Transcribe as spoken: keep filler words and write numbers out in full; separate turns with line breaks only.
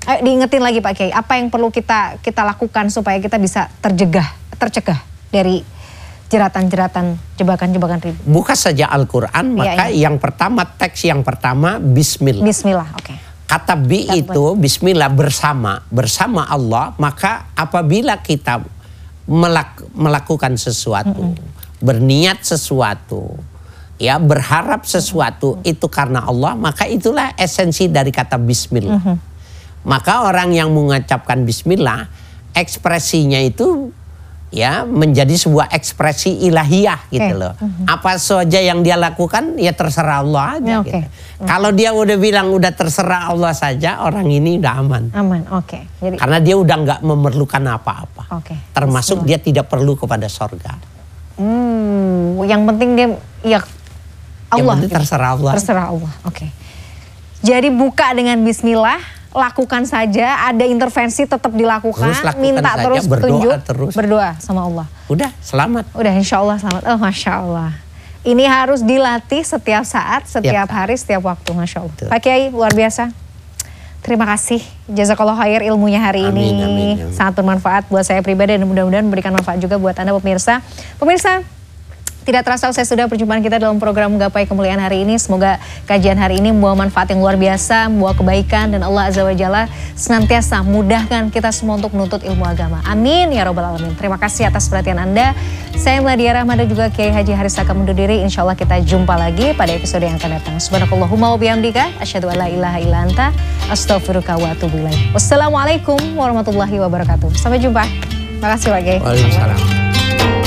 Ayo diingetin lagi Pak Kiai, apa yang perlu kita kita lakukan supaya kita bisa terjegah, tercegah dari jeratan-jeratan, jebakan-jebakan riba.
Buka saja Al-Quran, maka ya, ya. yang pertama, teks yang pertama Bismillah.
Bismillah, oke. Okay.
Kata bi itu Bismillah, bersama, bersama Allah. Maka apabila kita melak, melakukan sesuatu, mm-hmm. berniat sesuatu, ya berharap sesuatu, mm-hmm. itu karena Allah, maka itulah esensi dari kata Bismillah. Mm-hmm. Maka orang yang mengucapkan Bismillah, ekspresinya itu ya menjadi sebuah ekspresi ilahiyah gitu okay. loh. Mm-hmm. Apa saja yang dia lakukan ya terserah Allah aja. Okay. Gitu. Mm-hmm. Kalau dia udah bilang udah terserah Allah saja, orang ini udah aman.
Aman, oke. Okay. Jadi
karena dia udah nggak memerlukan apa-apa.
Okay.
Termasuk dia tidak perlu kepada sorga.
Hmm, yang penting dia ya Allah.
Yang penting terserah Allah.
Terserah Allah. Oke. Okay. Jadi buka dengan Bismillah. Lakukan saja, ada intervensi tetap dilakukan, terus minta saja, terus petunjuk, berdoa, terus. berdoa sama Allah.
Udah, selamat.
Udah, insya Allah selamat. Oh, Masya Allah. Ini harus dilatih setiap saat, setiap ya, hari, setiap waktu, Masya Allah. Betul. Pak Kiai, luar biasa. Terima kasih, jazakallah khair ilmunya hari amin, ini. Amin, amin. Sangat bermanfaat buat saya pribadi dan mudah-mudahan memberikan manfaat juga buat Anda pemirsa. Pemirsa, tidak terasa saya sudah perjumpaan kita dalam program Gapai Kemuliaan hari ini. Semoga kajian hari ini membawa manfaat yang luar biasa, membawa kebaikan, dan Allah Azza wa Jalla senantiasa mudahkan kita semua untuk menuntut ilmu agama. Amin ya Rabbal Alamin. Terima kasih atas perhatian Anda. Saya Meladia Rahma dan juga Kiai Haji Haris Saka undur diri. Insya Allah kita jumpa lagi pada episode yang akan datang. Subhanakallahumma wa bihamdika asyhadu an la ilaha illa anta astaghfiruka wa atubu ilaik. Wassalamualaikum warahmatullahi wabarakatuh. Sampai jumpa. Terima kasih Pak Kiai.
Waalaikumsalam.